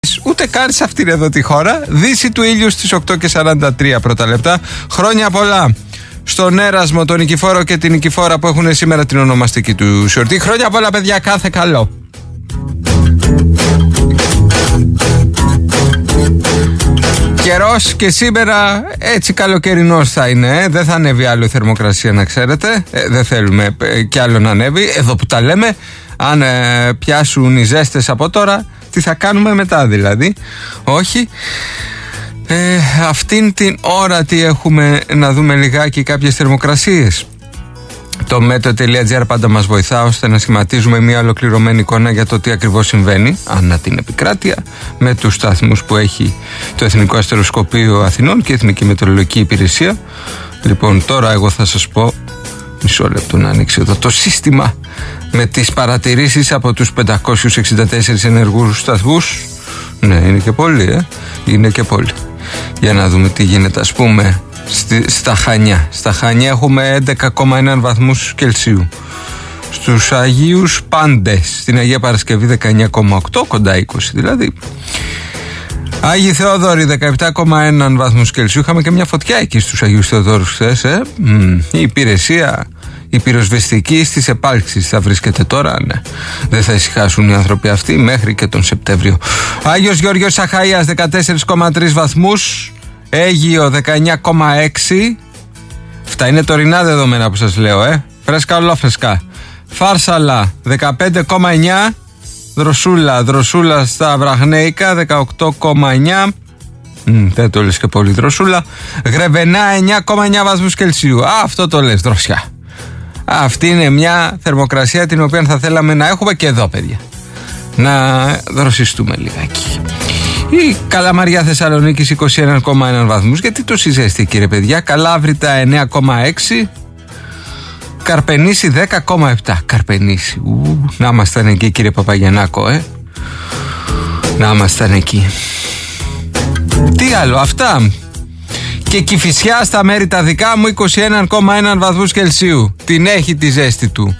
ούτε καν σε αυτήν εδώ τη χώρα. Δύση του ήλιου στις 8:43 πρώτα λεπτά. Χρόνια πολλά στον Έρασμο, τον Νικηφόρο και την Νικηφόρα που έχουν σήμερα την ονομαστική του γιορτή. Χρόνια πολλά, παιδιά, κάθε καλό. Καιρός και σήμερα έτσι καλοκαιρινός θα είναι. Δεν θα ανέβει άλλο η θερμοκρασία, να ξέρετε. Δεν θέλουμε κι άλλο να ανέβει. Εδώ που τα λέμε, αν πιάσουν οι ζέστες από τώρα, τι θα κάνουμε μετά δηλαδή? Όχι. Αυτήν την ώρα τι έχουμε, να δούμε λιγάκι κάποιες θερμοκρασίες. Το meteo.gr πάντα μας βοηθά ώστε να σχηματίζουμε μια ολοκληρωμένη εικόνα για το τι ακριβώς συμβαίνει ανά την επικράτεια, με τους σταθμούς που έχει το Εθνικό Αστεροσκοπείο Αθηνών και η Εθνική Μετεωρολογική Υπηρεσία. Λοιπόν, τώρα εγώ θα σας πω, μισό λεπτό να ανοίξει εδώ το σύστημα, με τις παρατηρήσεις από τους 564 ενεργούς σταθμούς. Ναι, είναι και πολύ, είναι και πολύ. Για να δούμε τι γίνεται, ας πούμε, στα Χανιά. Στα Χανιά έχουμε 11,1 βαθμούς Κελσίου. Στους Αγίους Πάντες, στην Αγία Παρασκευή 19,8, κοντά 20 δηλαδή. Άγιοι Θεόδωροι 17,1 βαθμούς Κελσίου. Είχαμε και μια φωτιά εκεί στους Αγίους Θεοδόρους χθες. Η υπηρεσία, η πυροσβεστική στις επάλξεις θα βρίσκεται τώρα. Ναι. Δεν θα ησυχάσουν οι άνθρωποι αυτοί μέχρι και τον Σεπτέμβριο. Άγιος Γεώργιος Αχαΐας 14,3 βαθμούς. Αίγυο 19,6. Αυτά είναι τωρινά δεδομένα που σας λέω, φρέσκα ολόφρεσκα. Φάρσαλα 15,9. Δροσούλα στα Βραχνέικα 18,9. Δεν το λες και πολύ Δροσούλα. Γρεβενά 9,9 βαθμούς Κελσίου. Αυτό το λες, δροσιά. Αυτή είναι μια θερμοκρασία την οποία θα θέλαμε να έχουμε και εδώ, παιδιά. Να δροσιστούμε λιγάκι. Η Καλαμαριά Θεσσαλονίκης 21,1 βαθμούς. Γιατί το συζέστη, κύριε παιδιά? Καλάβρητα 9,6. Καρπενήσι 10,7. Καρπενήσι. Να ήμασταν εκεί, κύριε Παπαγιαννάκο, να ήμασταν εκεί. Τι άλλο, αυτά. Και Κηφισιά στα μέρη τα δικά μου 21,1 βαθμούς Κελσίου. Την έχει τη ζέστη του.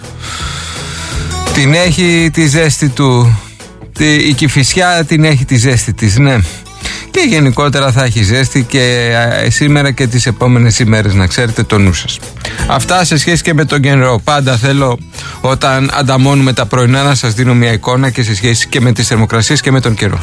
Την έχει τη ζέστη του. Η Κηφισιά την έχει τη ζέστη της, ναι. Και γενικότερα θα έχει ζέστη και σήμερα και τις επόμενες ημέρες, να ξέρετε το νου σας. Αυτά σε σχέση και με τον καιρό. Πάντα θέλω όταν ανταμώνουμε τα πρωινά να σας δίνω μια εικόνα και σε σχέση και με τις θερμοκρασίες και με τον καιρό.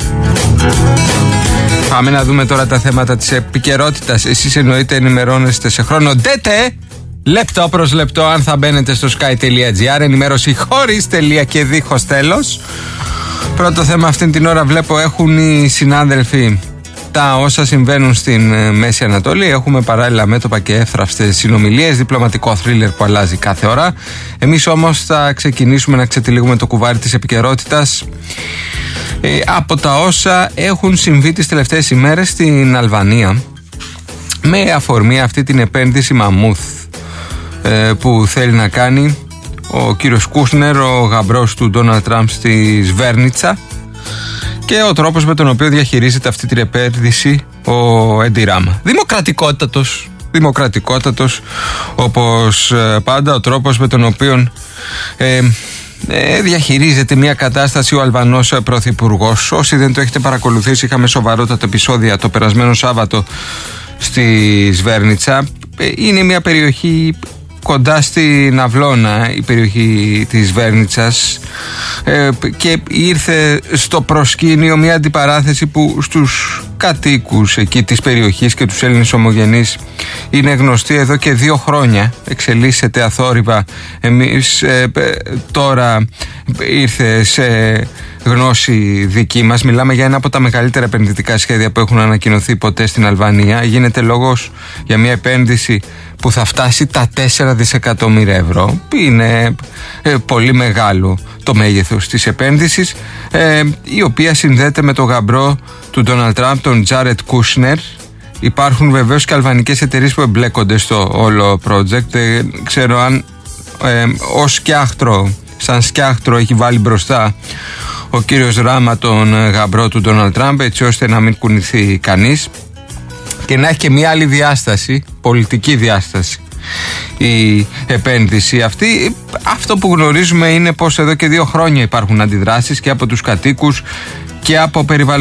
Πάμε να δούμε τώρα τα θέματα της επικαιρότητας. Εσείς εννοείται ενημερώνεστε σε χρόνο ντέτε, λεπτό προς λεπτό, αν θα μπαίνετε στο sky.gr. Ενημέρωση χωρίς τελεία και δίχως τέλος. Πρώτο θέμα αυτήν την ώρα βλέπω έχουν οι συνάδελφοι τα όσα συμβαίνουν στην Μέση Ανατολή. Έχουμε παράλληλα μέτωπα και εύθραυστες συνομιλίες, διπλωματικό θρίλερ που αλλάζει κάθε ώρα. Εμείς όμως θα ξεκινήσουμε να ξετυλίγουμε το κουβάρι της επικαιρότητας από τα όσα έχουν συμβεί τις τελευταίες ημέρες στην Αλβανία, με αφορμή αυτή την επένδυση μαμούθ που θέλει να κάνει ο κύριος Κούσνερ, ο γαμπρός του Ντόναλντ Τραμπ στη Σβέρνιτσα, και ο τρόπος με τον οποίο διαχειρίζεται αυτή την επένδυση ο Έντι Ράμα. Δημοκρατικότατος όπως πάντα ο τρόπος με τον οποίο διαχειρίζεται μια κατάσταση ο Αλβανός πρωθυπουργός. Όσοι δεν το έχετε παρακολουθήσει, είχαμε σοβαρότατα επεισόδια το περασμένο Σάββατο στη Σβέρνιτσα. Είναι μια περιοχή κοντά στην Αυλώνα, η περιοχή της Βέρνιτσας, και ήρθε στο προσκήνιο μια αντιπαράθεση που στους κατοίκους εκεί της περιοχής και τους Έλληνες ομογενείς είναι γνωστή εδώ και 2 χρόνια. Εξελίσσεται αθόρυβα. Εμείς τώρα ήρθε σε γνώση δική μας. Μιλάμε για ένα από τα μεγαλύτερα επενδυτικά σχέδια που έχουν ανακοινωθεί ποτέ στην Αλβανία. Γίνεται λόγος για μια επένδυση που θα φτάσει τα 4 δισεκατομμύρια ευρώ. Είναι πολύ μεγάλο το μέγεθος της επένδυσης, η οποία συνδέεται με το γαμπρό του Ντόναλντ Τραμπ, τον Τζάρετ Κούσνερ. Υπάρχουν βεβαίως και αλβανικές εταιρείες που εμπλέκονται στο όλο project. Δεν ξέρω αν ως σαν σκιάχτρο έχει βάλει μπροστά ο κύριος Ράμα τον γαμπρό του Ντόναλντ Τραμπ, έτσι ώστε να μην κουνηθεί κανείς και να έχει και μια άλλη διάσταση, πολιτική διάσταση η επένδυση αυτή. Αυτό που γνωρίζουμε είναι πως εδώ και 2 χρόνια υπάρχουν αντιδράσεις και από τους κατοίκους και από περιβαλλοντικές